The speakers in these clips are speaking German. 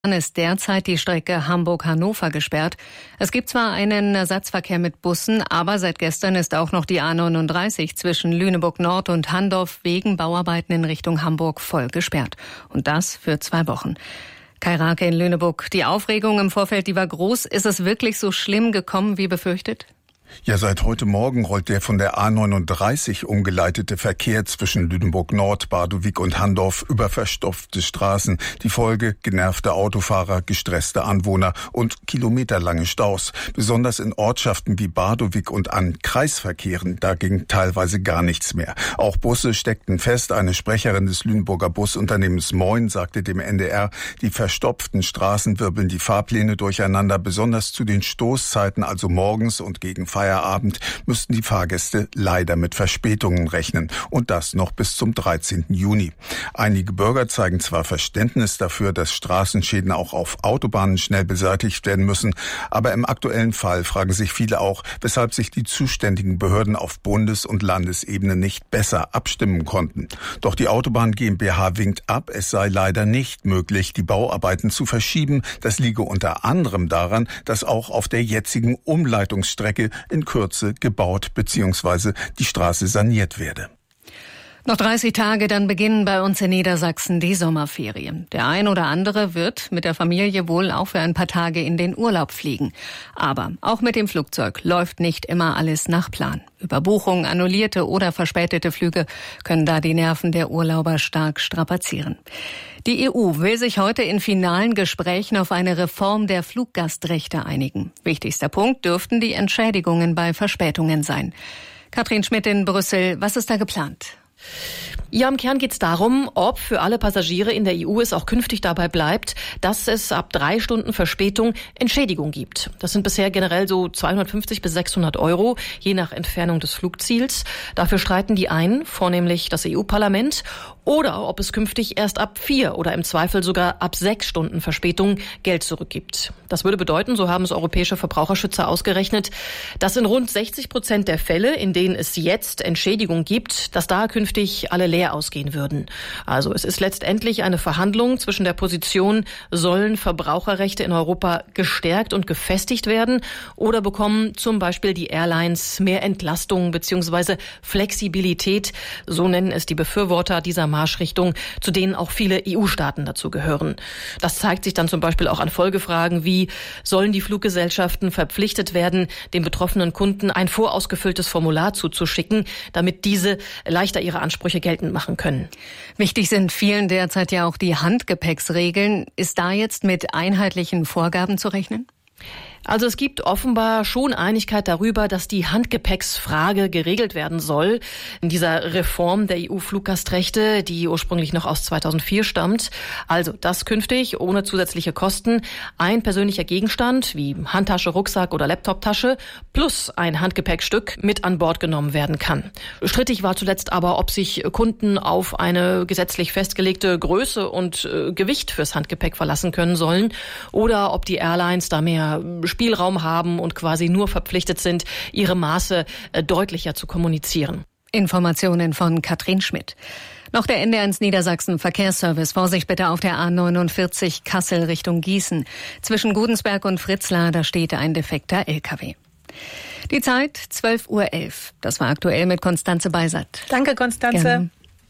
Ist derzeit die Strecke Hamburg-Hannover gesperrt. Es gibt zwar einen Ersatzverkehr mit Bussen, aber seit gestern ist auch noch die A39 zwischen Lüneburg Nord und Handorf wegen Bauarbeiten in Richtung Hamburg voll gesperrt. Und das für 2 Wochen. Kai Rake in Lüneburg. Die Aufregung im Vorfeld, die war groß. Ist es wirklich so schlimm gekommen wie befürchtet? Ja, seit heute Morgen rollt der von der A39 umgeleitete Verkehr zwischen Lüneburg Nord, Badowik und Handorf über verstopfte Straßen. Die Folge: genervte Autofahrer, gestresste Anwohner und kilometerlange Staus. Besonders in Ortschaften wie Badowik und an Kreisverkehren, da ging teilweise gar nichts mehr. Auch Busse steckten fest. Eine Sprecherin des Lüneburger Busunternehmens Moin sagte dem NDR, die verstopften Straßen wirbeln die Fahrpläne durcheinander. Besonders zu den Stoßzeiten, also morgens und gegen Feierabend, müssten die Fahrgäste leider mit Verspätungen rechnen. Und das noch bis zum 13. Juni. Einige Bürger zeigen zwar Verständnis dafür, dass Straßenschäden auch auf Autobahnen schnell beseitigt werden müssen, aber im aktuellen Fall fragen sich viele auch, weshalb sich die zuständigen Behörden auf Bundes- und Landesebene nicht besser abstimmen konnten. Doch die Autobahn GmbH winkt ab, es sei leider nicht möglich, die Bauarbeiten zu verschieben. Das liege unter anderem daran, dass auch auf der jetzigen Umleitungsstrecke in Kürze gebaut bzw. die Straße saniert werde. Noch 30 Tage, dann beginnen bei uns in Niedersachsen die Sommerferien. Der ein oder andere wird mit der Familie wohl auch für ein paar Tage in den Urlaub fliegen. Aber auch mit dem Flugzeug läuft nicht immer alles nach Plan. Überbuchungen, annullierte oder verspätete Flüge können da die Nerven der Urlauber stark strapazieren. Die EU will sich heute in finalen Gesprächen auf eine Reform der Fluggastrechte einigen. Wichtigster Punkt dürften die Entschädigungen bei Verspätungen sein. Katrin Schmidt in Brüssel, was ist da geplant? Ja, im Kern geht es darum, ob für alle Passagiere in der EU es auch künftig dabei bleibt, dass es ab 3 Stunden Verspätung Entschädigung gibt. Das sind bisher generell so 250 bis 600 €, je nach Entfernung des Flugziels. Dafür streiten die einen, vornehmlich das EU-Parlament, oder ob es künftig erst ab 4 oder im Zweifel sogar ab 6 Stunden Verspätung Geld zurückgibt. Das würde bedeuten, so haben es europäische Verbraucherschützer ausgerechnet, dass in rund 60% der Fälle, in denen es jetzt Entschädigung gibt, dass da künftig alle leer ausgehen würden. Also es ist letztendlich eine Verhandlung zwischen der Position, sollen Verbraucherrechte in Europa gestärkt und gefestigt werden oder bekommen zum Beispiel die Airlines mehr Entlastung bzw. Flexibilität, so nennen es die Befürworter dieser Marschrichtung, zu denen auch viele EU-Staaten dazu gehören. Das zeigt sich dann zum Beispiel auch an Folgefragen wie, sollen die Fluggesellschaften verpflichtet werden, den betroffenen Kunden ein vorausgefülltes Formular zuzuschicken, damit diese leichter ihre Ansprüche geltend machen können. Wichtig sind vielen derzeit ja auch die Handgepäcksregeln. Ist da jetzt mit einheitlichen Vorgaben zu rechnen? Also es gibt offenbar schon Einigkeit darüber, dass die Handgepäcksfrage geregelt werden soll. In dieser Reform der EU-Fluggastrechte, die ursprünglich noch aus 2004 stammt. Also, dass künftig ohne zusätzliche Kosten ein persönlicher Gegenstand wie Handtasche, Rucksack oder Laptoptasche plus ein Handgepäckstück mit an Bord genommen werden kann. Strittig war zuletzt aber, ob sich Kunden auf eine gesetzlich festgelegte Größe und Gewicht fürs Handgepäck verlassen können sollen oder ob die Airlines da mehr Spielraum haben und quasi nur verpflichtet sind, ihre Maße deutlicher zu kommunizieren. Informationen von Katrin Schmidt. Noch der NDR1 Niedersachsen Verkehrsservice. Vorsicht bitte auf der A49 Kassel Richtung Gießen. Zwischen Gudensberg und Fritzlar, da steht ein defekter LKW. Die Zeit 12:11 Uhr. Das war aktuell mit Konstanze Beisert. Danke, Konstanze. Gerne.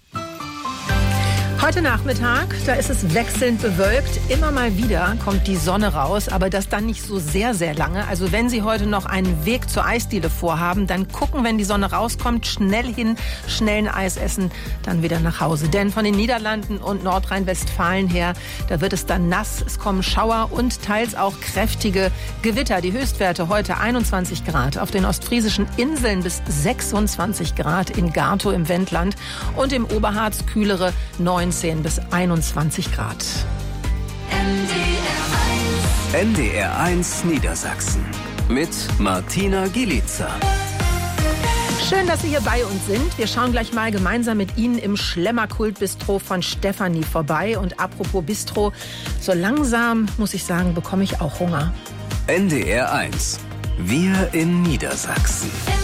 Heute Nachmittag, da ist es wechselnd bewölkt. Immer mal wieder kommt die Sonne raus, aber das dann nicht so sehr, sehr lange. Also wenn Sie heute noch einen Weg zur Eisdiele vorhaben, dann gucken, wenn die Sonne rauskommt, schnell hin, schnell ein Eis essen, dann wieder nach Hause. Denn von den Niederlanden und Nordrhein-Westfalen her, da wird es dann nass. Es kommen Schauer und teils auch kräftige Gewitter. Die Höchstwerte heute 21 Grad. Auf den ostfriesischen Inseln bis 26 Grad in Gartow im Wendland und im Oberharz kühlere 19 bis 21 Grad. NDR1 Niedersachsen mit Martina Gielitzer. Schön, dass Sie hier bei uns sind. Wir schauen gleich mal gemeinsam mit Ihnen im Schlemmerkult-Bistro von Stefanie vorbei. Und apropos Bistro, so langsam, muss ich sagen, bekomme ich auch Hunger. NDR1. Wir in Niedersachsen.